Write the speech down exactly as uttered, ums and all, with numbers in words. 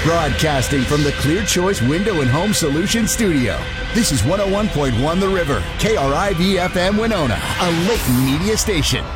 Broadcasting from the Clear Choice Window and Home Solutions studio. This is one oh one point one The River, K R I V F M Winona, a Layton media station.